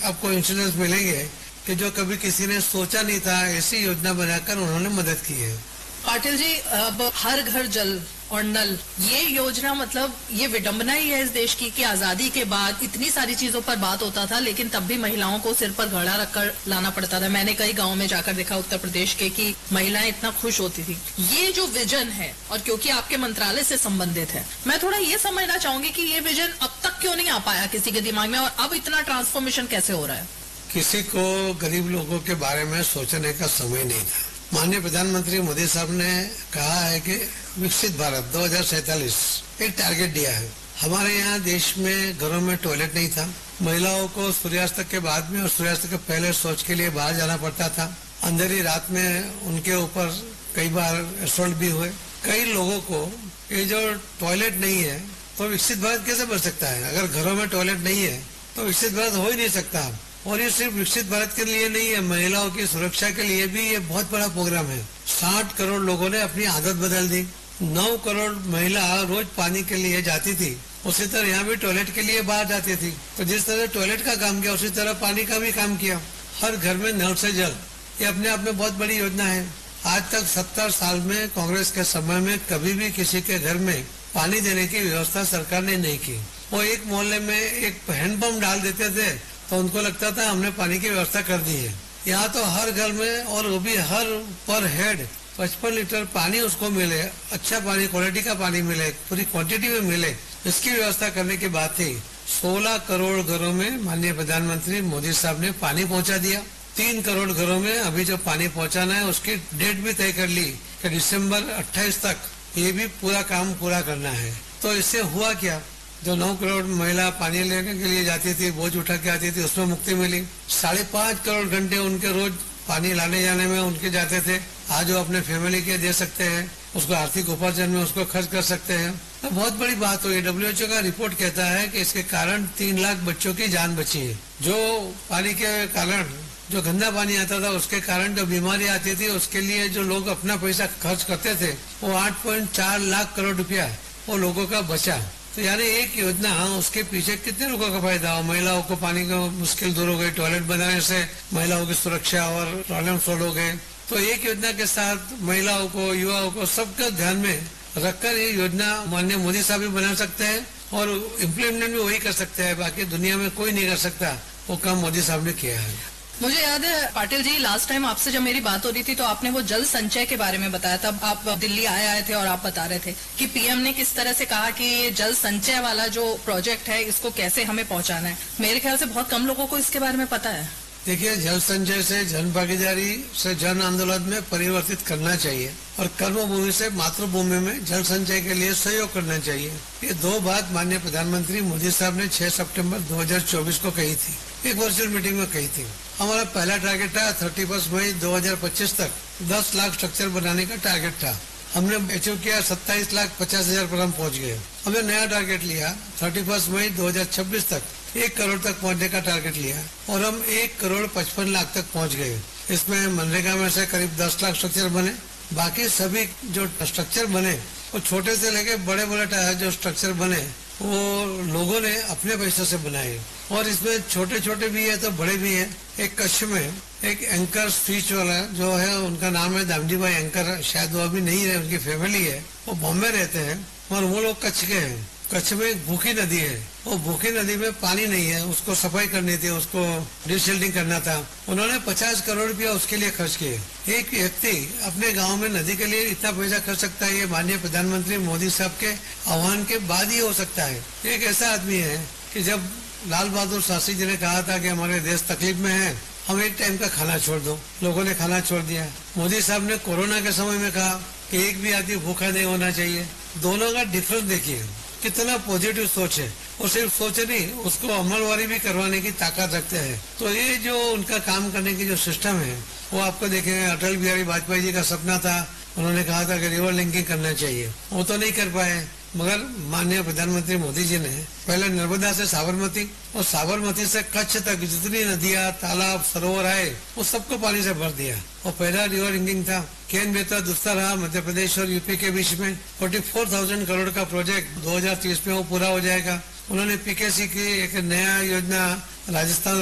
आपको इंश्योरेंस मिलेंगे कि जो कभी किसी ने सोचा नहीं था, ऐसी योजना बनाकर उन्होंने मदद की है। पाटिल जी, अब हर घर जल और नल, ये योजना मतलब ये विडंबना ही है इस देश की कि आजादी के बाद इतनी सारी चीजों पर बात होता था, लेकिन तब भी महिलाओं को सिर पर घड़ा रखकर लाना पड़ता था। मैंने कई गांवों में जाकर देखा उत्तर प्रदेश के कि महिलाएं इतना खुश होती थी। ये जो विजन है, और क्योंकि आपके मंत्रालय से संबंधित है, मैं थोड़ा ये समझना चाहूंगी कि ये विजन अब तक क्यों नहीं आ पाया किसी के दिमाग में, और अब इतना ट्रांसफॉर्मेशन कैसे हो रहा है? किसी को गरीब लोगों के बारे में सोचने का समय नहीं था। माननीय प्रधानमंत्री मोदी साहब ने कहा है कि विकसित भारत 2047 एक टारगेट दिया है। हमारे यहाँ देश में घरों में टॉयलेट नहीं था। महिलाओं को सूर्यास्त के बाद में और सूर्यास्त के पहले शौच के लिए बाहर जाना पड़ता था। अंधेरी रात में उनके ऊपर कई बार असॉल्ट भी हुए। कई लोगों को ये जो टॉयलेट नहीं है तो विकसित भारत कैसे बन सकता है? अगर घरों में टॉयलेट नहीं है तो विकसित भारत हो ही नहीं सकता। और ये सिर्फ विकसित भारत के लिए नहीं है, महिलाओं की सुरक्षा के लिए भी ये बहुत बड़ा प्रोग्राम है। 60 करोड़ लोगों ने अपनी आदत बदल दी। 9 करोड़ महिला रोज पानी के लिए जाती थी, उसी तरह यहाँ भी टॉयलेट के लिए बाहर जाती थी। तो जिस तरह टॉयलेट का काम किया उसी तरह पानी का भी काम किया। हर घर में नल से जल, ये अपने आप में बहुत बड़ी योजना है। आज तक 70 साल में कांग्रेस के समय में कभी भी किसी के घर में पानी देने की व्यवस्था सरकार ने नहीं की। वो एक मोहल्ले में एक हैंडपंप डाल देते थे तो उनको लगता था हमने पानी की व्यवस्था कर दी है। यहाँ तो हर घर में, और वो भी हर पर हेड 55 लीटर पानी उसको मिले, अच्छा पानी, क्वालिटी का पानी मिले, पूरी क्वांटिटी में मिले, इसकी व्यवस्था करने की बात थी। 16 करोड़ घरों में माननीय प्रधानमंत्री मोदी साहब ने पानी पहुंचा दिया। 3 करोड़ घरों में अभी जो पानी पहुंचाना है उसकी डेट भी तय कर ली कि दिसंबर 28 तक ये भी पूरा काम पूरा करना है। तो इससे हुआ क्या? जो 9 करोड़ महिला पानी लेने के लिए जाती थी, बोझ उठा के आती थी, उसमें मुक्ति मिली। 5.5 करोड़ घंटे उनके रोज पानी लाने जाने में उनके जाते थे। आज वो अपने फैमिली के दे सकते हैं, उसको आर्थिक उपार्जन में उसको खर्च कर सकते हैं। तो बहुत बड़ी बात हुई। WHO का रिपोर्ट कहता है कि इसके कारण 3 लाख बच्चों की जान बची है। जो पानी के कारण, जो गंदा पानी आता था उसके कारण जो बीमारी आती थी, उसके लिए जो लोग अपना पैसा खर्च करते थे, वो 8.4 लाख करोड़ रुपया वो लोगों का बचा। तो यानी एक योजना, उसके पीछे कितने लोगों का फायदा हो। महिलाओं को पानी का मुश्किल दूर हो गई, टॉयलेट बनाने से महिलाओं की सुरक्षा और प्रॉब्लम सॉल्व हो गए। तो एक योजना के साथ महिलाओं को, युवाओं को, सबका ध्यान में रखकर ये योजना माननीय मोदी साहब भी बना सकते हैं और इम्प्लीमेंट भी वही कर सकते हैं। बाकी दुनिया में कोई नहीं कर सकता, वो काम मोदी साहब ने किया है। मुझे याद है पाटिल जी, लास्ट टाइम आपसे जब मेरी बात हो रही थी तो आपने वो जल संचय के बारे में बताया। तब आप दिल्ली आए थे और आप बता रहे थे कि पीएम ने किस तरह से कहा कि ये जल संचय वाला जो प्रोजेक्ट है इसको कैसे हमें पहुंचाना है। मेरे ख्याल से बहुत कम लोगों को इसके बारे में पता है। देखिए, जल संचय से जन भागीदारी से जन आंदोलन में परिवर्तित करना चाहिए और कर्मभूमि से मातृभूमि में जल संचय के लिए सहयोग करना चाहिए। ये 2 बात माननीय प्रधानमंत्री मोदी साहब ने 6 सितंबर 2024 को कही थी, एक वर्चुअल मीटिंग में कही थी। हमारा पहला टारगेट था 31 मई 2025 तक 10 लाख स्ट्रक्चर बनाने का टारगेट था। हमने अचीव किया, 27,50,000 पर हम पहुंच गए। हमने नया टारगेट लिया 31 मई 2026 तक 1 करोड़ तक पहुंचने का टारगेट लिया और हम 1 करोड़ 55 लाख तक पहुंच गए। इसमें मनरेगा में से करीब 10 लाख स्ट्रक्चर बने। बाकी सभी जो स्ट्रक्चर बने वो छोटे से लेके बड़े बड़े जो स्ट्रक्चर बने वो लोगों ने अपने पैसों से बनाए और इसमें छोटे छोटे भी है तो बड़े भी है। एक कच्छ में एक एंकर स्पीच वाला जो है, उनका नाम है दामजी भाई एंकर, शायद वो अभी नहीं है, उनकी फैमिली है, वो बॉम्बे रहते हैं और वो लोग कच्छ के हैं। कच्छ में एक भूखी नदी है, वो भूखी नदी में पानी नहीं है, उसको सफाई करनी थी, उसको डिसिल्टिंग करना था। उन्होंने 50 करोड़ रुपया उसके लिए खर्च किए। एक व्यक्ति अपने गांव में नदी के लिए इतना पैसा खर्च सकता है, ये माननीय प्रधानमंत्री मोदी साहब के आह्वान के बाद ही हो सकता है। एक ऐसा आदमी है कि जब लाल बहादुर शास्त्री जी ने कहा था कि हमारे देश तकलीफ में है, हम एक टाइम का खाना छोड़ दो, लोगों ने खाना छोड़ दिया। मोदी साहब ने कोरोना के समय में कहा कि एक भी आदमी भूखा नहीं होना चाहिए। दोनों का डिफरेंस देखिए, कितना पॉजिटिव सोच है। और सिर्फ सोच नहीं, उसको अमलवारी भी करवाने की ताकत रखते हैं। तो ये जो उनका काम करने की जो सिस्टम है वो आपको देखेंगे। अटल बिहारी वाजपेयी जी का सपना था, उन्होंने कहा था कि रिवर लिंकिंग करना चाहिए, वो तो नहीं कर पाए। मगर माननीय प्रधानमंत्री मोदी जी ने पहले नर्मदा से साबरमती और साबरमती से कच्छ तक जितनी नदियां, तालाब, सरोवर आए वो सबको पानी से भर दिया। और पहला रिवर लिंकिंग था। केन बेहतर दूसरा रहा मध्य प्रदेश और यूपी के बीच में। 44,000 करोड़ का प्रोजेक्ट 2030 में वो पूरा हो जाएगा। उन्होंने पीकेसी की एक नया योजना राजस्थान